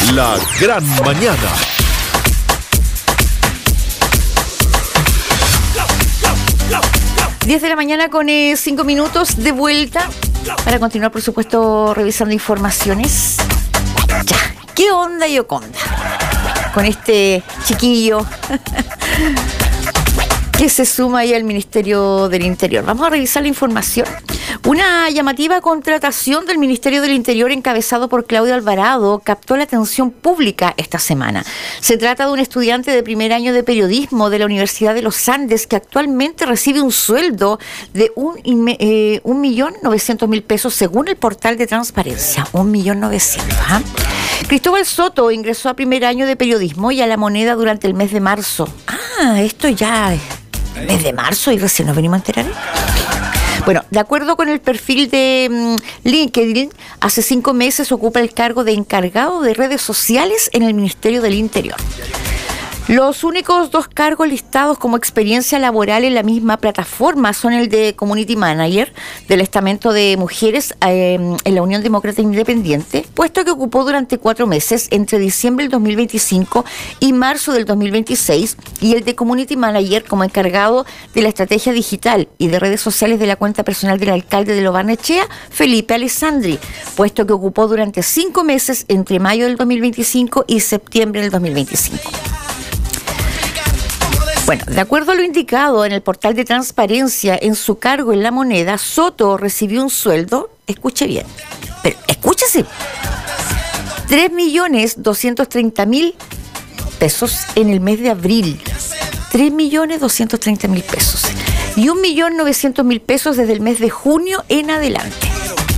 La gran mañana. Diez de la mañana con 5 minutos de vuelta para continuar, por supuesto, revisando informaciones. Ya, ¿qué onda Yoconda con este chiquillo que se suma ahí al Ministerio del Interior? Vamos a revisar la información. Una llamativa contratación del Ministerio del Interior encabezado por Claudio Alvarado captó la atención pública esta semana. Se trata de un estudiante de primer año de periodismo de la Universidad de los Andes que actualmente recibe un sueldo de 1.900.000 pesos según el portal de transparencia. 1.900.000. ¿Ah? Cristóbal Soto ingresó a primer año de periodismo y a La Moneda durante el mes de marzo. Esto ya es mes de marzo y recién nos venimos a enterar. Bueno, de acuerdo con el perfil de LinkedIn, hace 5 meses ocupa el cargo de encargado de redes sociales en el Ministerio del Interior. Los únicos 2 cargos listados como experiencia laboral en la misma plataforma son el de Community Manager del estamento de mujeres en la Unión Demócrata Independiente, puesto que ocupó durante 4 meses entre diciembre del 2025 y marzo del 2026, y el de Community Manager como encargado de la estrategia digital y de redes sociales de la cuenta personal del alcalde de Lo Barnechea, Felipe Alessandri, puesto que ocupó durante 5 meses entre mayo del 2025 y septiembre del 2025. Bueno, de acuerdo a lo indicado en el portal de transparencia en su cargo en La Moneda, Soto recibió un sueldo, escuche bien, pero escúchese, 3.230.000 pesos en el mes de abril, 3.230.000 pesos, y 1.900.000 pesos desde el mes de junio en adelante.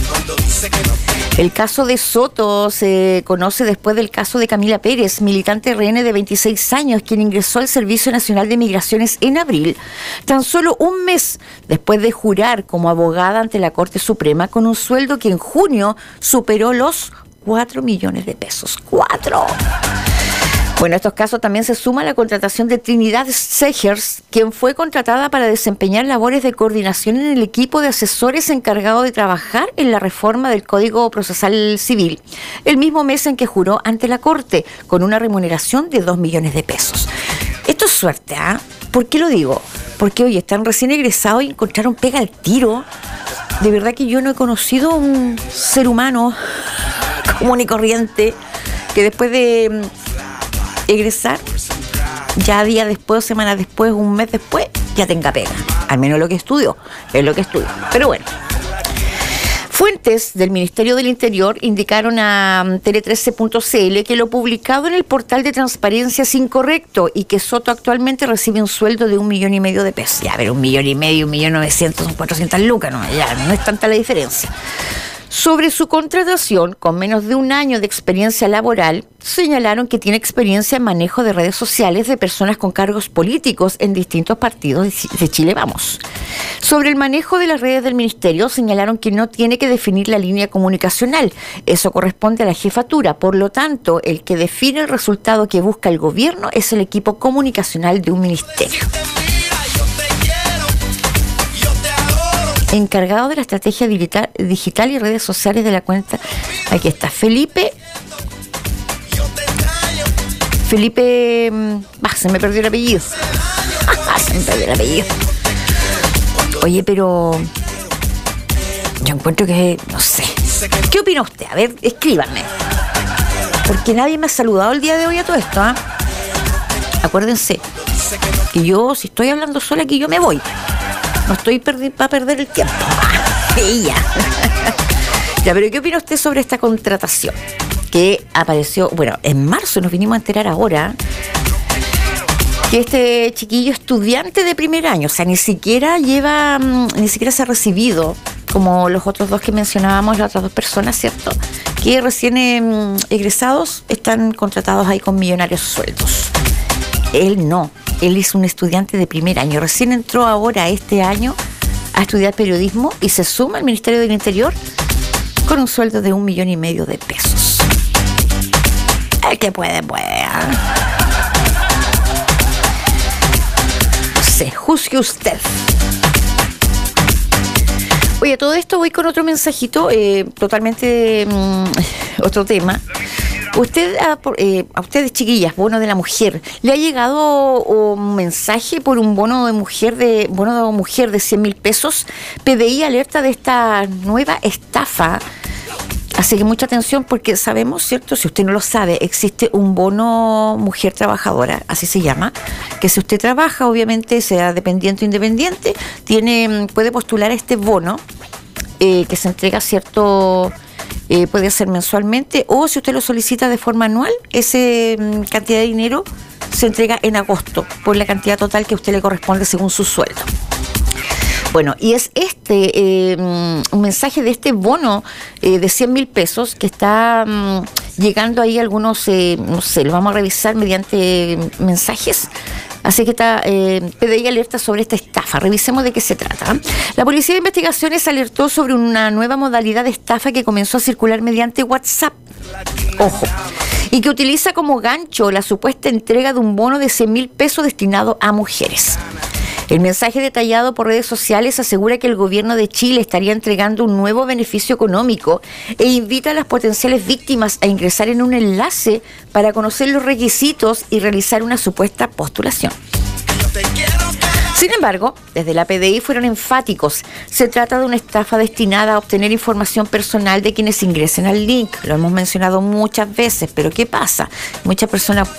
El caso de Soto se conoce después del caso de Camila Pérez, militante RN de 26 años, quien ingresó al Servicio Nacional de Migraciones en abril, tan solo un mes después de jurar como abogada ante la Corte Suprema, con un sueldo que en junio superó los 4 millones de pesos. ¡4! Bueno, a estos casos también se suma la contratación de Trinidad Segers, quien fue contratada para desempeñar labores de coordinación en el equipo de asesores encargado de trabajar en la reforma del Código Procesal Civil, el mismo mes en que juró ante la Corte, con una remuneración de 2 millones de pesos. Esto es suerte, ¿ah? ¿Por qué lo digo? Porque, oye, están recién egresados y encontraron pega al tiro. De verdad que yo no he conocido un ser humano común y corriente que después de egresar, ya días después, semanas después, un mes después, ya tenga pega. Al menos lo que estudió, es lo que estudió. Pero bueno, fuentes del Ministerio del Interior indicaron a Tele13.cl que lo publicado en el portal de transparencia es incorrecto y que Soto actualmente recibe un sueldo de 1,5 millones de pesos. Ya, pero 1,5 millones, 1.900.000 son 400 lucas, no, ya no es tanta la diferencia. Sobre su contratación, con menos de un año de experiencia laboral, señalaron que tiene experiencia en manejo de redes sociales de personas con cargos políticos en distintos partidos de Chile Vamos. Sobre el manejo de las redes del ministerio, señalaron que no tiene que definir la línea comunicacional. Eso corresponde a la jefatura. Por lo tanto, el que define el resultado que busca el gobierno es el equipo comunicacional de un ministerio. Encargado de la estrategia digital y redes sociales de la cuenta. Aquí está Felipe. Se me perdió el apellido. Oye, pero yo encuentro que, no sé. ¿Qué opina usted? A ver, escríbanme. Porque nadie me ha saludado el día de hoy a todo esto, ¿ah? Acuérdense que yo, si estoy hablando sola, aquí yo me voy. No estoy para perder el tiempo. Ya, pero ¿qué opina usted sobre esta contratación que apareció? Bueno, en marzo nos vinimos a enterar ahora que este chiquillo estudiante de primer año, o sea, ni siquiera se ha recibido, como los otros 2 que mencionábamos, las otras 2 personas, ¿cierto? Que recién egresados están contratados ahí con millonarios sueldos. Él no. Él es un estudiante de primer año. Recién entró ahora este año a estudiar periodismo y se suma al Ministerio del Interior con un sueldo de 1,5 millones de pesos. El que puede, puede. No sé, juzgue usted. Oye, todo esto voy con otro mensajito, totalmente otro tema. A ustedes, chiquillas, bono de la mujer, ¿le ha llegado un mensaje por un bono de mujer de 100.000 pesos? PDI alerta de esta nueva estafa. Así que mucha atención porque sabemos, ¿cierto? Si usted no lo sabe, existe un bono mujer trabajadora, así se llama, que si usted trabaja, obviamente, sea dependiente o independiente, puede postular a este bono que se entrega, ¿cierto? Puede ser mensualmente, o si usted lo solicita de forma anual, esa cantidad de dinero se entrega en agosto por la cantidad total que a usted le corresponde según su sueldo. Bueno, y es un mensaje de este bono de 100.000 pesos que está llegando ahí algunos, no sé, lo vamos a revisar mediante mensajes. Así que está PDI alerta sobre esta estafa. Revisemos de qué se trata. La Policía de Investigaciones alertó sobre una nueva modalidad de estafa que comenzó a circular mediante WhatsApp. Ojo. Y que utiliza como gancho la supuesta entrega de un bono de 100.000 pesos destinado a mujeres. El mensaje detallado por redes sociales asegura que el gobierno de Chile estaría entregando un nuevo beneficio económico e invita a las potenciales víctimas a ingresar en un enlace para conocer los requisitos y realizar una supuesta postulación. Sin embargo, desde la PDI fueron enfáticos. Se trata de una estafa destinada a obtener información personal de quienes ingresen al link. Lo hemos mencionado muchas veces, pero ¿qué pasa? Muchas personas,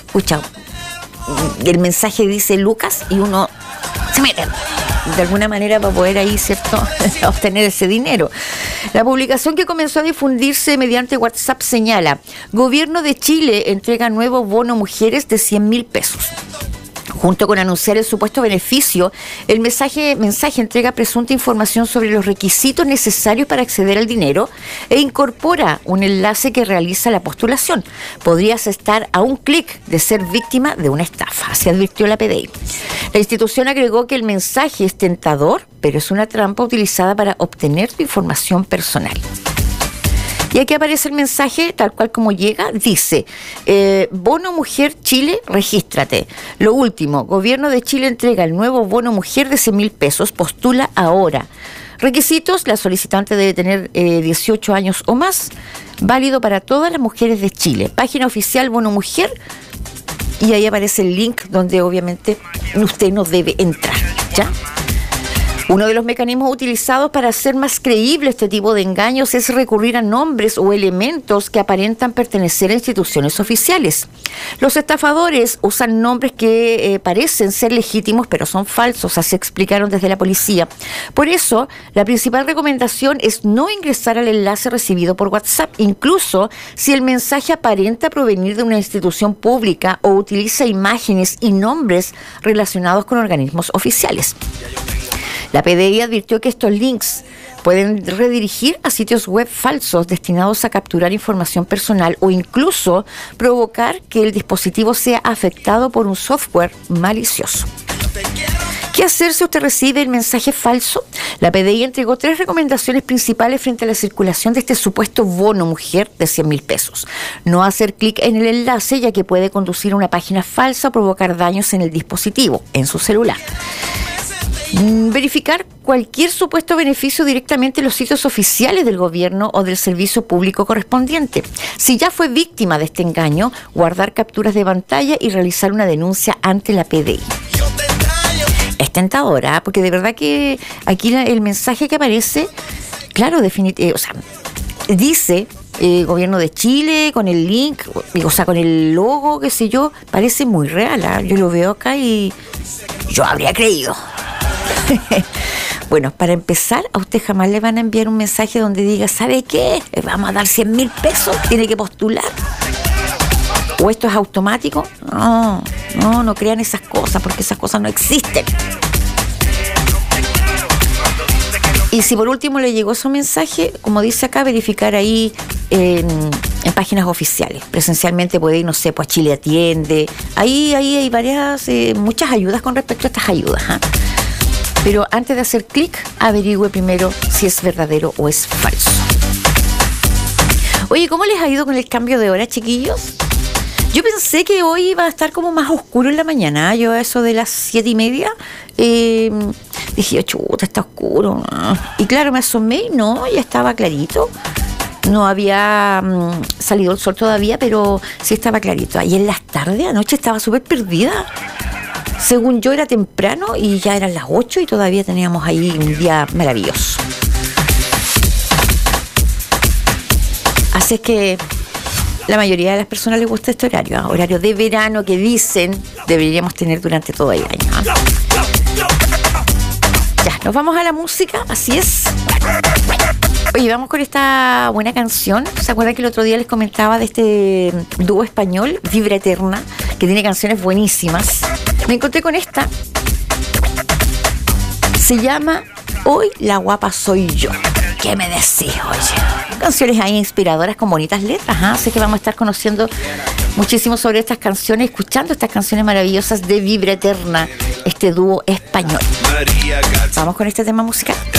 el mensaje dice Lucas y uno se mete de alguna manera para poder ahí, ¿cierto?, obtener ese dinero. La publicación que comenzó a difundirse mediante WhatsApp señala: Gobierno de Chile entrega nuevo bono mujeres de 100.000 pesos. Junto con anunciar el supuesto beneficio, el mensaje entrega presunta información sobre los requisitos necesarios para acceder al dinero e incorpora un enlace que realiza la postulación. Podrías estar a un clic de ser víctima de una estafa, se advirtió la PDI. La institución agregó que el mensaje es tentador, pero es una trampa utilizada para obtener tu información personal. Y aquí aparece el mensaje tal cual como llega, dice: Bono Mujer Chile, regístrate. Lo último, Gobierno de Chile entrega el nuevo Bono Mujer de 100.000 pesos, postula ahora. Requisitos: la solicitante debe tener 18 años o más, válido para todas las mujeres de Chile. Página oficial Bono Mujer, y ahí aparece el link donde obviamente usted no debe entrar, ¿ya? Uno de los mecanismos utilizados para hacer más creíble este tipo de engaños es recurrir a nombres o elementos que aparentan pertenecer a instituciones oficiales. Los estafadores usan nombres que parecen ser legítimos pero son falsos, así explicaron desde la policía. Por eso, la principal recomendación es no ingresar al enlace recibido por WhatsApp, incluso si el mensaje aparenta provenir de una institución pública o utiliza imágenes y nombres relacionados con organismos oficiales. La PDI advirtió que estos links pueden redirigir a sitios web falsos destinados a capturar información personal o incluso provocar que el dispositivo sea afectado por un software malicioso. ¿Qué hacer si usted recibe el mensaje falso? La PDI entregó 3 recomendaciones principales frente a la circulación de este supuesto bono mujer de 100.000 pesos. No hacer clic en el enlace, ya que puede conducir a una página falsa o provocar daños en el dispositivo, en su celular. Verificar cualquier supuesto beneficio directamente en los sitios oficiales del gobierno o del servicio público correspondiente. Si ya fue víctima de este engaño, guardar capturas de pantalla y realizar una denuncia ante la PDI. Es tentadora, porque de verdad que aquí el mensaje que aparece, claro, dice Gobierno de Chile con el link, con el logo, qué sé yo, parece muy real, ¿eh? Yo lo veo acá y yo habría creído. Bueno, para empezar, a usted jamás le van a enviar un mensaje donde diga: ¿sabe qué? Vamos a dar 100.000 pesos, tiene que postular. ¿O esto es automático? No crean esas cosas, porque esas cosas no existen. Y si por último le llegó ese mensaje, como dice acá, verificar ahí en páginas oficiales. Presencialmente puede ir, no sé, pues a Chile Atiende. Ahí hay muchas ayudas con respecto a estas ayudas, ¿eh? Pero antes de hacer clic, averigüe primero si es verdadero o es falso. Oye, ¿cómo les ha ido con el cambio de hora, chiquillos? Yo pensé que hoy iba a estar como más oscuro en la mañana. Yo a eso de las 7:30 dije, chuta, está oscuro. Y claro, me asomé y no, ya estaba clarito. No había salido el sol todavía, pero sí estaba clarito. Ahí en las tardes, anoche estaba súper perdida. Según yo era temprano y ya eran las 8 y todavía teníamos ahí un día maravilloso. Así es que la mayoría de las personas les gusta este horario, ¿eh? Horario de verano que dicen deberíamos tener durante todo el año, ¿eh? Ya, nos vamos a la música, así es. Oye, vamos con esta buena canción. ¿Se acuerdan que el otro día les comentaba de este dúo español, Vibra Eterna, que tiene canciones buenísimas? Me encontré con esta. Se llama Hoy la guapa soy yo. ¿Qué me decís, oye? Canciones ahí inspiradoras con bonitas letras, ¿eh? Así que vamos a estar conociendo muchísimo sobre estas canciones, escuchando estas canciones maravillosas de Vibra Eterna, este dúo español. Vamos con este tema musical.